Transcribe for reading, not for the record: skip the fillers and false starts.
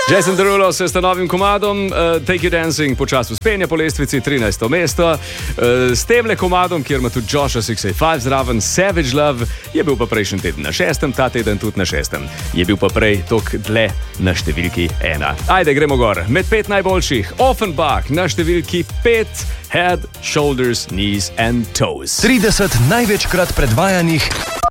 Jason Derulo se s novim komadom Take You Dancing počasi vzpenja po lestvici 13. mesto. S temle komadom, kjer ima tudi Joshua 685 zraven, Savage Love, je bil pa prejšnji teden na 6., ta teden tudi na 6. Je bil pa prej tok dlje na številki 1. Ajde, gremo gor. Med 5 najboljših Offenbach na številki 5, Head, Shoulders, Knees and Toes. 30 največkrat predvajanih